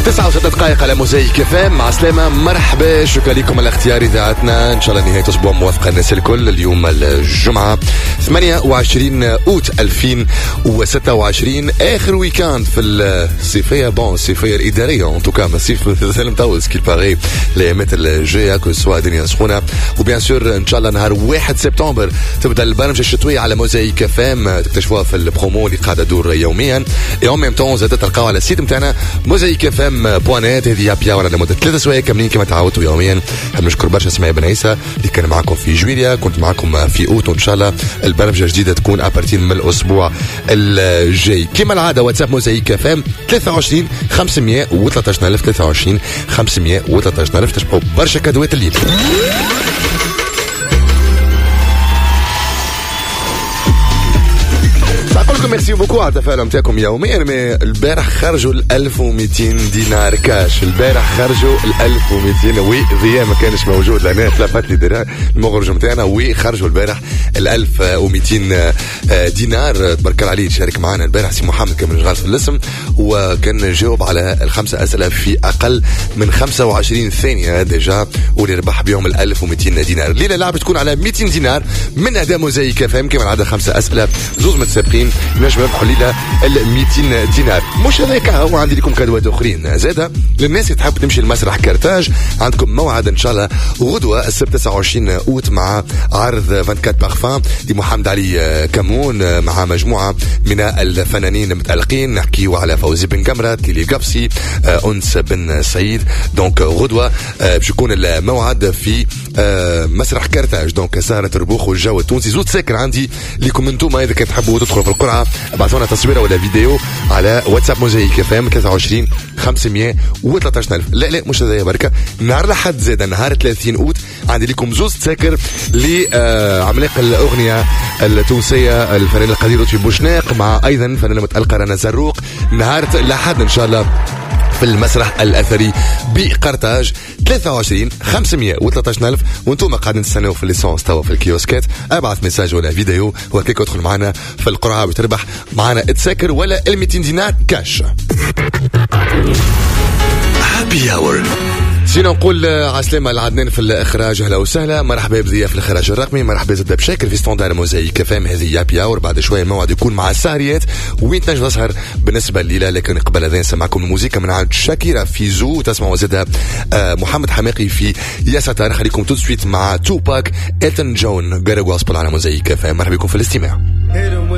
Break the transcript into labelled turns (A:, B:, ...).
A: 9:06 على موزايك فام. مع سلامة، مرحبا، شكرا لكم على اختيار اذاعتنا. ان شاء الله نهاية اسبوع موافقة الناس الكل. اليوم الجمعة 28 اوت 2026، اخر ويكاند في الصيفية. الصيفية الادارية ان توكا، ما الصيف سلم طول سكيل باغي الايامات الجاية كل سوا دنيا سخونة. وبيان سور ان شاء الله نهار 1 سبتمبر تبدا البرنامج الشتوية على موزايك فام، تكتشفوها في البرومو اللي قاعدة تدور يوميا. يوم ميم طون زاد تلقاو على السيت نتاعنا موزايك فام بوانات. هذه هابي اور لمدة 3 سوايع كاملين كما تعودتوا يوميا. نشكر برشا سماية بن عيسى اللي كان معكم في جويليا، كنت معكم في اوت، وان شاء الله البرنامج الجديدة تكون ابارتين من الاسبوع الجاي. كما العادة واتساب موزايك فام 23 513 ألف 23 513 ألف. تشبحوا برشا كادوات الليل. لكم ميرسي بوكو على التفاعل نتاعكم يوميا. البارح خرجوا 1200 دينار كاش. البارح خرجوا 1200. وي ضياء ما كانش موجود لهنا، تلفت لي المخرج نتاعنا. وي خرجوا البارح 1200 دينار. تبارك الله عليه. شارك معنا البارح سي محمد كان من في الاسم، وكان جاوب على الخمسة أسئلة في أقل من 25 ثانية ديجا، واللي ربح بهم 1200 دينار. الليلة لعبة تكون على 200 دينار من أداء موزايك فهم. كما العادة 5 أسئلة، زوز متسابقين نجم يربحوا الليلة 200 دينار. مش هذاك، هو عندي لكم كادوات أخرين زادة للناس اللي تحب تمشي لمسرح كارتاج. عندكم موعد إن شاء الله غدوة السبت 29 أوت مع عرض 24 بارفان لمحمد علي كمون مع مجموعة من الفنانين المتألقين. نحكيوا على فوزي بن قمرة، ليلي قبسي، أنس بن سعيد. دونك غدوة باش يكون الموعد في مسرح كارتاج. دونك سهرة الربوخ والجو التونسي. زود ساكن عندي لكم انتم اذا كنت تحبوا تدخلوا في القرعة، ابعثونا تصويره ولا فيديو على واتساب موزايك فام 23 513 ألف. لا مش هذايا بركة. نهار الأحد زاد نهار 30 أوت عندي لكم زوز تساكر لعملاق الأغنية التونسية الفنان القدير لطفي بوشناق مع أيضا فنانة متألقة رنا زروق. نهار الأحد إن شاء الله في المسرح الأثري بقرطاج 23 513 ألف. وانتم قاعدين تستناو في الليسونس توا في الكيوسكات. ابعث ميساج ولا فيديو وهكاك ادخل معنا في القرعة وتربح معنا تساكر ولا 200 دينار كاش. هابي اور. سينا نقول عسلامة العدنان في الإخراج، أهلا وسهلا. مرحبا بضياف الإخراج الرقمي، مرحبا زاد بشاكر في ستوندار موزايك فام. هذه يابي اور. بعد شوية الموعد يكون مع السهريات وين تنجم تسهر بالنسبة الليلة. لكن قبل هذا نسمعكم الموسيقى من عند شاكيرا في زو. تسمعوا زاد محمد حماقي في يا ستار. خليكم تو سويت مع توباك إلتون جون غير غوسبل على موزايك فام. مرحبا بكم في الاستماع.